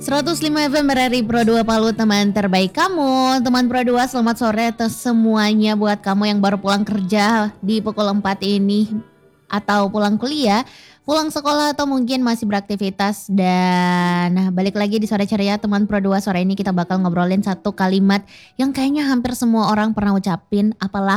105 FM RRI Pro 2 Palu, teman terbaik kamu. Teman Pro 2, selamat sore atas semuanya buat kamu yang baru pulang kerja di pukul 4 ini, atau pulang kuliah, pulang sekolah, atau mungkin masih beraktivitas. Dan balik lagi di Sore Ceria teman Pro 2. Sore ini kita bakal ngobrolin satu kalimat yang kayaknya hampir semua orang pernah ucapin.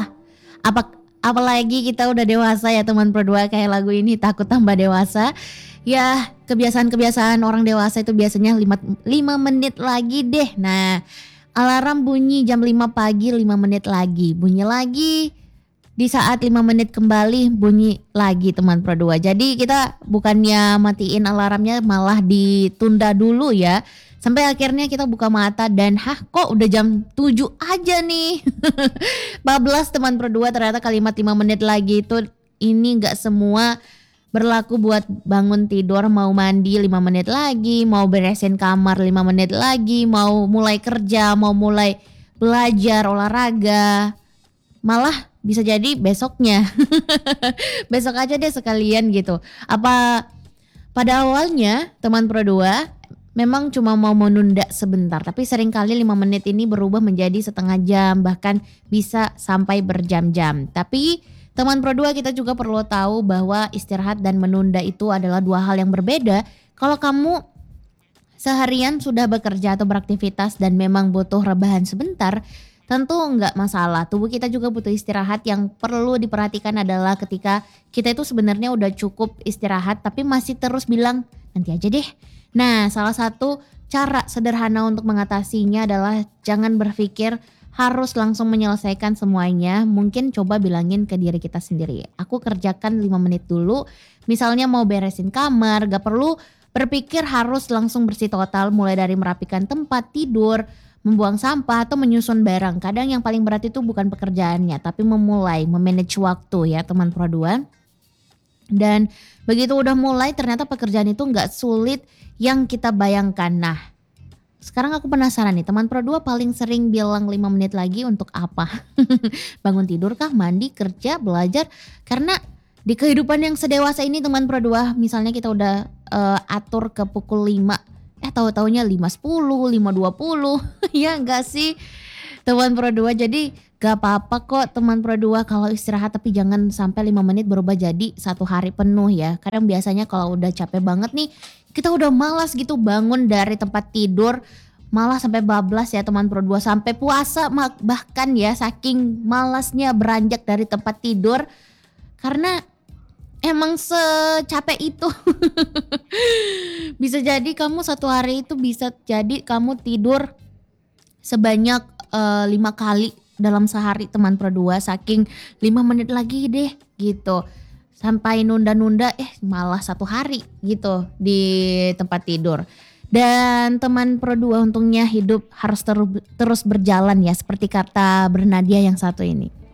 Apalagi kita udah dewasa ya teman Pro 2, kayak lagu ini Takut Tambah Dewasa. Ya, kebiasaan-kebiasaan orang dewasa itu biasanya 5 menit lagi deh. Nah, alarm bunyi jam 5 pagi, 5 menit lagi. Bunyi lagi, di saat 5 menit kembali bunyi lagi teman Pro 2. Jadi kita bukannya matiin alarmnya, malah ditunda dulu ya. Sampai akhirnya kita buka mata dan kok udah jam 7 aja nih. Bablas teman Pro 2, ternyata kalimat 5 menit lagi itu ini gak semua berlaku buat bangun tidur, mau mandi 5 menit lagi, mau beresin kamar 5 menit lagi, mau mulai kerja, mau mulai belajar, olahraga. Malah bisa jadi besoknya. Besok aja deh sekalian gitu. Apa pada awalnya teman Pro 2 memang cuma mau menunda sebentar, tapi seringkali 5 menit ini berubah menjadi setengah jam, bahkan bisa sampai berjam-jam. Tapi teman Pro 2, kita juga perlu tahu bahwa istirahat dan menunda itu adalah dua hal yang berbeda. Kalau kamu seharian sudah bekerja atau beraktivitas dan memang butuh rebahan sebentar, tentu enggak masalah. Tubuh kita juga butuh istirahat. Yang perlu diperhatikan adalah ketika kita itu sebenarnya udah cukup istirahat tapi masih terus bilang nanti aja deh. Nah, salah satu cara sederhana untuk mengatasinya adalah jangan berpikir harus langsung menyelesaikan semuanya. Mungkin coba bilangin ke diri kita sendiri, aku kerjakan 5 menit dulu. Misalnya mau beresin kamar, gak perlu berpikir harus langsung bersih total, mulai dari merapikan tempat tidur, membuang sampah, atau menyusun barang. Kadang yang paling berat itu bukan pekerjaannya, tapi memulai, memanage waktu ya teman Pro 2. Dan begitu udah mulai, ternyata pekerjaan itu gak sulit yang kita bayangkan. Nah, sekarang aku penasaran nih, teman Pro 2 paling sering bilang 5 menit lagi untuk apa? Bangun tidur kah, mandi, kerja, belajar? Karena di kehidupan yang sedewasa ini teman Pro 2, misalnya kita udah atur ke pukul 5, tahu-taunya 5.10, 5.20, ya enggak sih teman Pro 2? Jadi gak apa-apa kok teman Pro 2 kalau istirahat, tapi jangan sampai 5 menit berubah jadi 1 hari penuh ya. Kadang biasanya kalau udah capek banget nih, kita udah malas gitu bangun dari tempat tidur, malah sampai bablas ya teman Pro 2, sampai puasa bahkan ya, saking malasnya beranjak dari tempat tidur karena emang secapek itu. Bisa jadi kamu satu hari itu bisa jadi kamu tidur sebanyak 5 kali dalam sehari teman Pro 2, saking 5 menit lagi deh gitu. Sampai nunda-nunda malah 1 hari gitu di tempat tidur. Dan teman Pro 2, untungnya hidup harus terus berjalan ya, seperti kata Bernadia yang satu ini.